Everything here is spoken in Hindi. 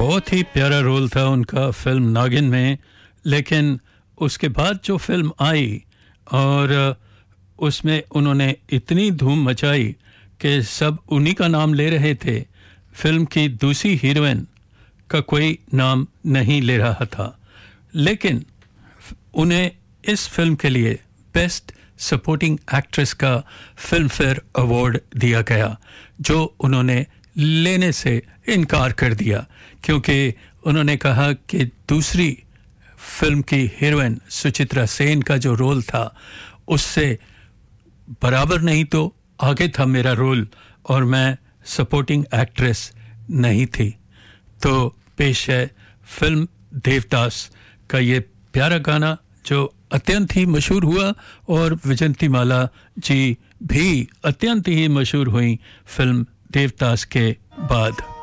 बहुत ही प्यारा रोल था उनका फिल्म नागिन में, लेकिन उसके बाद जो फिल्म आई और उसमें उन्होंने इतनी धूम मचाई कि सब उन्हीं का नाम ले रहे थे। फिल्म की दूसरी हीरोइन का कोई नाम नहीं ले रहा था, लेकिन उन्हें इस फिल्म के लिए बेस्ट सपोर्टिंग एक्ट्रेस का फिल्म फेयर अवार्ड दिया गया, जो उन्होंने लेने से इनकार कर दिया, क्योंकि उन्होंने कहा कि दूसरी फिल्म की हीरोइन सुचित्रा सेन का जो रोल था उससे बराबर नहीं तो आगे था मेरा रोल, और मैं सपोर्टिंग एक्ट्रेस नहीं थी। तो पेश है फिल्म देवदास का ये प्यारा गाना जो अत्यंत ही मशहूर हुआ, और विजंतीमाला जी भी अत्यंत ही मशहूर हुई फिल्म देवदास के बाद।